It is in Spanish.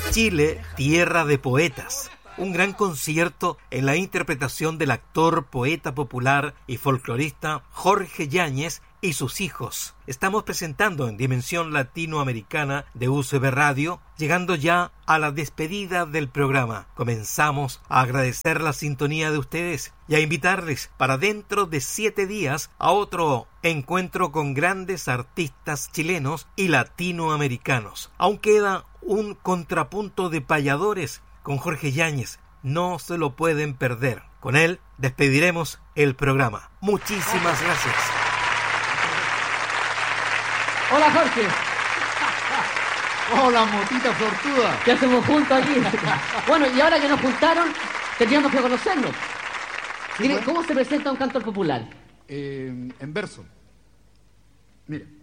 Chile, tierra de poetas. Un gran concierto en la interpretación del actor, poeta popular y folclorista Jorge Yáñez y sus hijos. Estamos presentando en Dimensión Latinoamericana de UCB Radio, llegando ya a la despedida del programa. Comenzamos a agradecer la sintonía de ustedes y a invitarles para dentro de 7 días a otro encuentro con grandes artistas chilenos y latinoamericanos. Aún queda un contrapunto de payadores con Jorge Yáñez. No se lo pueden perder. Con él despediremos el programa. Muchísimas gracias. Hola, Jorge. Hola, Motita Fortuda. ¿Qué hacemos juntos aquí? Bueno, y ahora que nos juntaron, tendríamos que conocernos. Sí, Dime, bueno. ¿cómo se presenta un cantor popular? En verso. Mira.